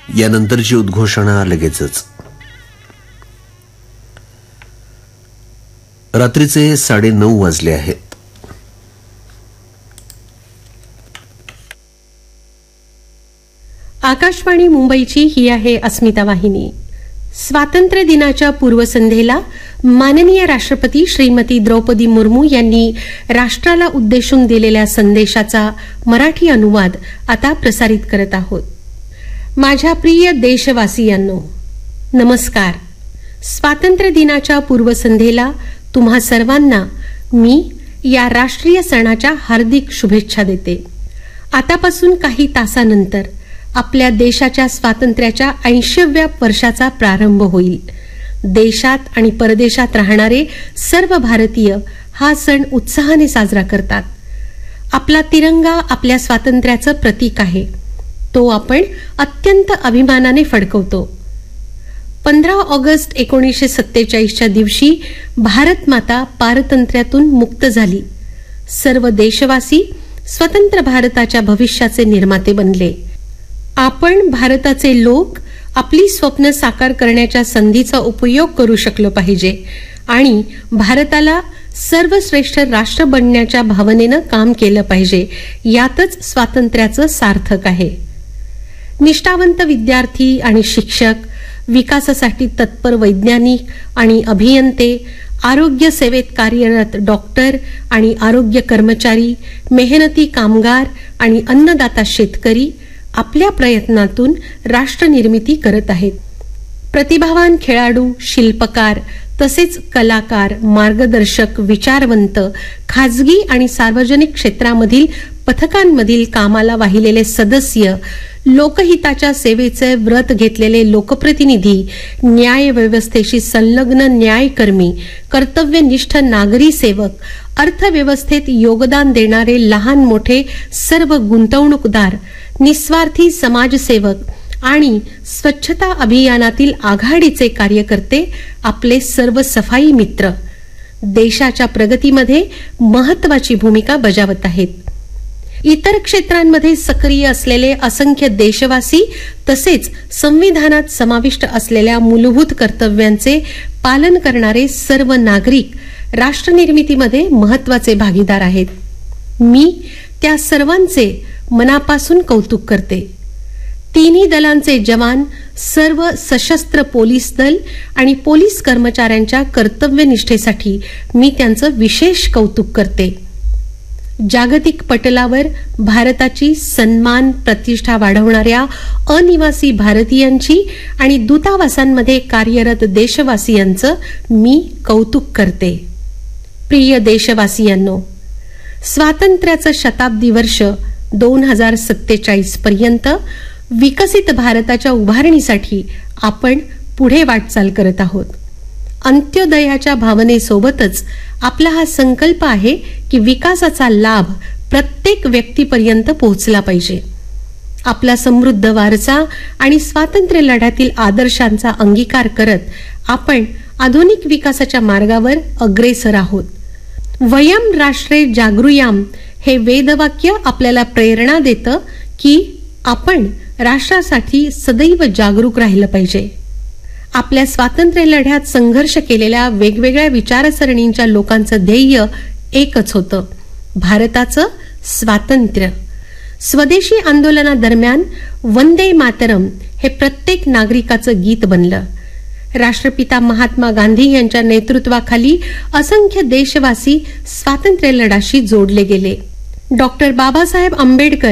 यानंतरची उद्घोषणा लगेचच. रात्रीचे 9:30 वाजले आहेत. आकाशवाणी मुंबईची ही आहे अस्मिता वाहिनी. स्वातंत्र्य दिनाच्या पूर्वसंध्येला माननीय राष्ट्रपती श्रीमती द्रौपदी मुर्मू यांनी राष्ट्राला उद्देशून दिलेल्या संदेशाचा मराठी अनुवाद आता प्रसारित करत आहोत. माझ्या प्रिय देशवासियांनो, नमस्कार. स्वातंत्र्य दिनाच्या पूर्वसंध्येला तुम्हा सर्वांना मी या राष्ट्रीय सणाच्या हार्दिक शुभेच्छा देते. आतापासून काही तासानंतर आपल्या देशाच्या स्वातंत्र्याच्या 80व्या वर्षाचा प्रारंभ होईल. देशात आणि परदेशात राहणारे सर्व भारतीय हा सण उत्साहाने साजरा करतात. आपला तिरंगा आपल्या स्वातंत्र्याचं प्रतीक आहे. तो आपण अत्यंत अभिमानाने फडकवतो. 15 ऑगस्ट 1947च्या दिवशी भारत माता पारतंत्र्यातून मुक्त झाली. सर्व देशवासी स्वतंत्र भारताच्या भविष्याचे निर्माते बनले. आपण भारताचे लोक आपली स्वप्न साकार करण्याच्या संधीचा उपयोग करू शकलो पाहिजे आणि भारताला सर्वश्रेष्ठ राष्ट्र बनण्याच्या भावनेनं काम केलं पाहिजे. यातच स्वातंत्र्याचं सार्थक आहे. निष्ठावंत विद्यार्थी आणि शिक्षक, विकासासाठी तत्पर वैज्ञानिक आणि अभियंते, आरोग्य सेवेत कार्यरत डॉक्टर आणि आरोग्य कर्मचारी, मेहनती कामगार आणि अन्नदाता शेतकरी आपल्या प्रयत्नातून राष्ट्रनिर्मिती करत आहेत. प्रतिभावान खेळाडू, शिल्पकार तसेच कलाकार, मार्गदर्शक, विचारवंत, खाजगी आणि सार्वजनिक क्षेत्रामधील पथकांमधील कामाला वाहिलेले सदस्य, लोकहिताच्या सेवेचे व्रत घेतलेले लोकप्रतिनिधी, न्याय व्यवस्थेशी संलग्न न्यायकर्मी, कर्तव्यनिष्ठ नागरी सेवक, अर्थव्यवस्थेत योगदान देणारे लहान मोठे सर्व गुंतवणूकदार, निस्वार्थी समाजसेवक आणि स्वच्छता अभियानातील आघाडीचे कार्यकर्ते, आपले सर्व सफाई मित्र देशाच्या प्रगतीमध्ये महत्वाची भूमिका बजावत आहेत. इतर क्षेत्रांमध्ये सक्रिय असलेले असंख्य देशवासी तसेच संविधानात समाविष्ट असलेल्या मूलभूत कर्तव्यांचे पालन करणारे सर्व नागरिक राष्ट्रनिर्मितीमध्ये महत्वाचे भागीदार आहेत. मी त्या सर्वांचे मनापासून कौतुक करते. तिन्ही दलांचे जवान, सर्व सशस्त्र पोलीस दल आणि पोलीस कर्मचाऱ्यांच्या कर्तव्यनिष्ठेसाठी मी त्यांचं विशेष कौतुक करते. जागतिक पटलावर भारताची सन्मान प्रतिष्ठा वाढवणाऱ्या अनिवासी भारतीयांची आणि दूतावासांमध्ये कार्यरत देशवासियांचं मी कौतुक करते. प्रिय देशवासियांनो, स्वातंत्र्याचं शताब्दी वर्ष 2047 पर्यंत विकसित भारताच्या उभारणीसाठी आपण पुढे वाटचाल करत आहोत. अंत्योदयाच्या भावनेसोबतच आपला हा संकल्प आहे की विकासाचा लाभ प्रत्येक व्यक्तीपर्यंत पोहोचला पाहिजे. आपला समृद्ध वारसा आणि स्वातंत्र्य लढ्यातील आदर्शांचा अंगीकार करत आपण आधुनिक विकासाच्या मार्गावर अग्रेसर आहोत. वयम राष्ट्रे जागृयाम हे वेदवाक्य आपल्याला प्रेरणा देतं की आपण राष्ट्रासाठी सदैव जागरूक राहिलं पाहिजे. आपल्या स्वातंत्र्य लढ्यात संघर्ष केलेल्या वेगवेगळ्या विचारसरणींच्या लोकांचं ध्येय एकच होतं, भारताचं स्वातंत्र्य. स्वदेशी आंदोलनादरम्यान वंदे मातरम हे प्रत्येक नागरिकाचं गीत बनलं. राष्ट्रपिता महात्मा गांधी यांच्या नेतृत्वाखाली असंख्य देशवासी स्वातंत्र्य लढ्याशी जोडले गेले. डॉक्टर बाबासाहेब आंबेडकर